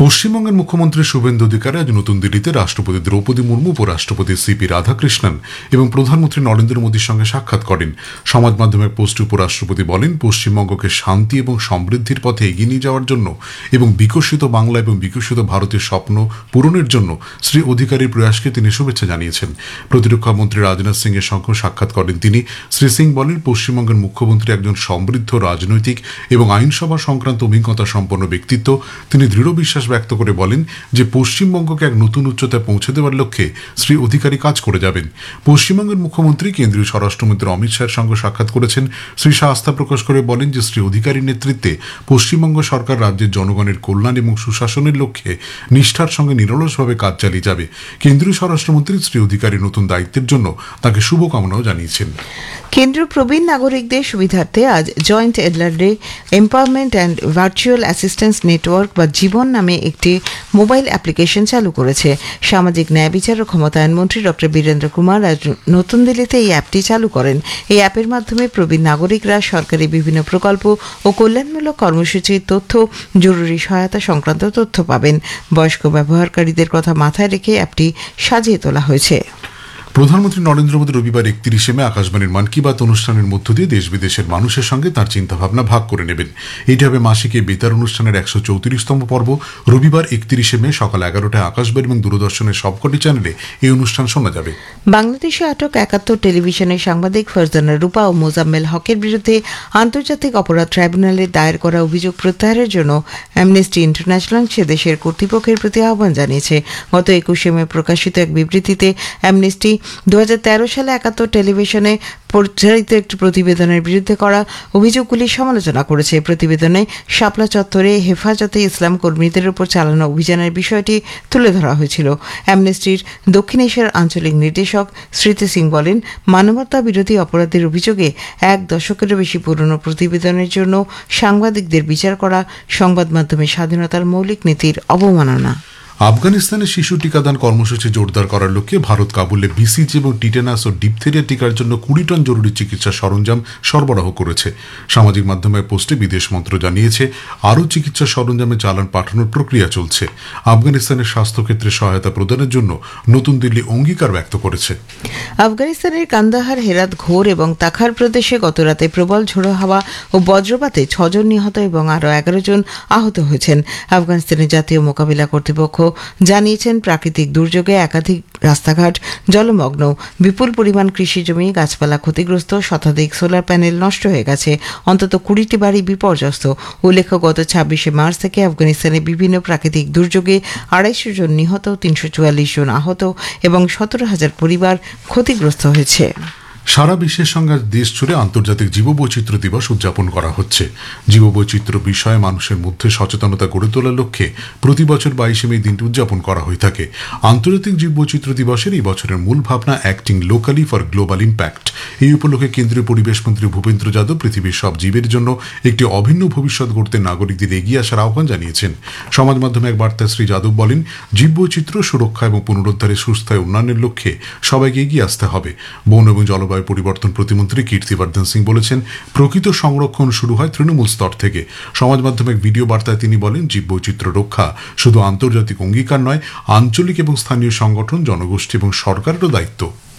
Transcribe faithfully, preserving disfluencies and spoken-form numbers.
পশ্চিমবঙ্গের মুখ্যমন্ত্রী শুভেন্দু অধিকারী আজ নতুন দিল্লিতে রাষ্ট্রপতি দ্রৌপদী মুর্মু, উপরাষ্ট্রপতি সিপি রাধাকৃষ্ণন এবং প্রধানমন্ত্রী নরেন্দ্র মোদীর সঙ্গে সাক্ষাৎ করেন। সমাজ মাধ্যমের পোস্টে উপরাষ্ট্রপতি বলেন, পশ্চিমবঙ্গকে শান্তি এবং সমৃদ্ধির পথে এগিয়ে নিয়ে যাওয়ার জন্য এবং বিকশিত বাংলা এবং বিকশিত ভারতের স্বপ্ন পূরণের জন্য শ্রী অধিকারীর প্রয়াসকে তিনি শুভেচ্ছা জানিয়েছেন। প্রতিরক্ষা মন্ত্রী রাজনাথ সিং এর সঙ্গে সাক্ষাৎ করেন তিনি। শ্রী সিং বলেন, পশ্চিমবঙ্গের মুখ্যমন্ত্রী একজন সমৃদ্ধ রাজনৈতিক এবং আইনসভা সংক্রান্ত অভিজ্ঞতা সম্পন্ন ব্যক্তিত্ব। তিনি দৃঢ় বিশ্বাস ব্যক্ত করে বলেন যে পশ্চিমবঙ্গকে এক নতুন উচ্চতায় পৌঁছে দেওয়ার লক্ষ্যে শ্রী অধিকারী কাজ করে যাবেন। পশ্চিমবঙ্গের মুখ্যমন্ত্রী কেন্দ্রীয় স্বরাষ্ট্রমন্ত্রী অমিত শাহের সঙ্গে সাক্ষাৎ করেছেন। শ্রী শাহ আস্থা প্রকাশ করে বলেন যে শ্রী অধিকারীর নেতৃত্বে পশ্চিমবঙ্গ সরকার রাজ্যের জনগণের কল্যাণ এবং সুশাসনের লক্ষ্যে নিষ্ঠার সঙ্গে নিরলসভাবে কাজ চালিয়ে যাবে। কেন্দ্রীয় স্বরাষ্ট্রমন্ত্রী শ্রী অধিকারী নতুন দায়িত্বের জন্য তাকে শুভকামনাও জানিয়েছেন। কেন্দ্রীয় প্রবীণ নাগরিকদের সুবিধার্থে আজ joint এডলারে empowerment and virtual assistance network বা জীবন নামে একটি মোবাইল অ্যাপ্লিকেশন চালু করেছে। সামাজিক ন্যায় বিচার ও ক্ষমতায়ন মন্ত্রী ডক্টর বীরেন্দ্র কুমার আজ নতুন দিল্লিতে এই অ্যাপটি চালু করেন। এই অ্যাপের মাধ্যমে প্রবীণ নাগরিকরা সরকারি বিভিন্ন প্রকল্প ও কল্যাণমূলক কর্মসূচির তথ্য, জরুরি সহায়তা সংক্রান্ত তথ্য পাবেন। বয়স্ক ব্যবহারকারীদের কথা মাথায় রেখে অ্যাপটি সাজিয়ে তোলা হয়েছে। প্রধানমন্ত্রী নরেন্দ্র মোদী রবিবার একত্রিশে মে আকাশবাণীর মন কি বাত অনুষ্ঠানের মধ্য দিয়ে দেশ বিদেশের মানুষের সঙ্গে তার চিন্তাভাবনা ভাগ করে নেবেন। এটি হবে মাসিক এই বেতার অনুষ্ঠানের একশো চৌত্রিশতম পর্ব। রবিবার একত্রিশে মে সকাল এগারোটায় আকাশবাণী এবং দূরদর্শনের সবকটি চ্যানেলে এই অনুষ্ঠান শোনা যাবে। বাংলাদেশে আটক একাত্তর টেলিভিশনের সাংবাদিক ফারজানা রূপা ও মোজাম্মেল হকের বিরুদ্ধে আন্তর্জাতিক অপরাধ ট্রাইব্যুনালে দায়ের করা অভিযোগ প্রত্যাহারের জন্য অ্যামনেস্টি ইন্টারন্যাশনাল সে দেশের কর্তৃপক্ষের প্রতি আহ্বান জানিয়েছে। গত একুশে মে প্রকাশিত এক বিবৃতিতে অ্যামনেস্টি দু হাজার তেরো সালে একাত্তর টেলিভিশনে পরিচালিত একটি প্রতিবেদনের বিরুদ্ধে করা অভিযোগগুলির সমালোচনা করেছে। প্রতিবেদনে শাপলা চত্বরে হেফাজতে ইসলাম কর্মীদের উপর চালানো অভিযানের বিষয়টি তুলে ধরা হয়েছিল। অ্যামনেস্টির দক্ষিণ এশিয়ার আঞ্চলিক নির্দেশক স্মৃতি সিং বলেন, মানবতা বিরোধী অপরাধের অভিযোগে এক দশকেরও বেশি পুরনো প্রতিবেদনের জন্য সাংবাদিকদের বিচার করা সংবাদ মাধ্যমের স্বাধীনতার মৌলিক নীতির অবমাননা। আফগানিস্তানে শিশু টিকাদান কর্মসূচি জোরদার করার লক্ষ্যে ভারত কাবুলে বিসিজি এবং টিটেনাস ও ডিপথেরিয়া টিকার জন্য কুড়ি টন জরুরি চিকিৎসা সরঞ্জাম সরবরাহ করেছে। সামাজিক মাধ্যমের পোস্টে বিদেশ মন্ত্রক জানিয়েছে, আরও চিকিৎসা সরঞ্জামে চালান পাঠানোর প্রক্রিয়া চলছে। আফগানিস্তানের স্বাস্থ্যক্ষেত্রে সহায়তা প্রদানের জন্য নতুন দিল্লি অঙ্গীকার ব্যক্ত করেছে। আফগানিস্তানের কান্দাহার, হেরাত, ঘোর এবং তাখার প্রদেশে গতরাতে প্রবল ঝোড়ো হাওয়া ও বজ্রপাতে ছজন নিহত এবং আরও এগারো জন আহত হয়েছেন। আফগানিস্তানের জাতীয় মোকাবিলা কর্তৃপক্ষ জানিয়েছেন, প্রাকৃতিক দুর্যোগে একাধিক রাস্তাঘাট জলমগ্ন, বিপুল পরিমাণ কৃষি জমি, গাছপালা ক্ষতিগ্রস্ত, শতাধিক সোলার প্যানেল নষ্ট হয়ে গেছে, অন্তত কুড়িটি বাড়ি বিপর্যস্ত। উল্লেখ্য, গত ছাব্বিশে মার্চ থেকে আফগানিস্তানে বিভিন্ন প্রাকৃতিক দুর্যোগে আড়াইশো জন নিহত, তিনশো চুয়াল্লিশ জন আহত এবং সতেরো হাজার পরিবার ক্ষতিগ্রস্ত হয়েছে। সারা বিশ্বের সঙ্গে দেশ জুড়ে আন্তর্জাতিক জীববৈচিত্র্য দিবস উদযাপন করা হচ্ছে। জীববৈচিত্র্য বিষয়ে মানুষের মধ্যে সচেতনতা গড়ে তোলার লক্ষ্যে প্রতি বছর বাইশে মে দিনটি উদযাপন করা হয়ে থাকে। আন্তর্জাতিক জীববৈচিত্র্য দিবসের এই বছরের মূল ভাবনা acting locally for global impact. এই উপলক্ষে কেন্দ্রীয় পরিবেশ মন্ত্রী ভূপেন্দ্র যাদব পৃথিবীর সব জীবের জন্য একটি অভিন্ন ভবিষ্যৎ গড়তে নাগরিকদের এগিয়ে আসার আহ্বান জানিয়েছেন। সমাজ মাধ্যমে এক বার্তায় শ্রী যাদব বলেন, জীববৈচিত্র্য সুরক্ষা এবং পুনরুদ্ধারের সুস্থায়ী উন্নয়নের লক্ষ্যে সবাইকে এগিয়ে আসতে হবে। বন এবং জলবায়ু পরিবর্তন প্রতিমন্ত্রী কীর্তিবর্ধন সিং বলেছেন, প্রকৃত সংরক্ষণ শুরু হয় তৃণমূল স্তর থেকে। সমাজ মাধ্যমে এক ভিডিও বার্তায় তিনি বলেন, জীববৈচিত্র্য রক্ষা শুধু আন্তর্জাতিক অঙ্গীকার নয়, আঞ্চলিক এবং স্থানীয় সংগঠন, জনগোষ্ঠী এবং সরকারেরও দায়িত্ব।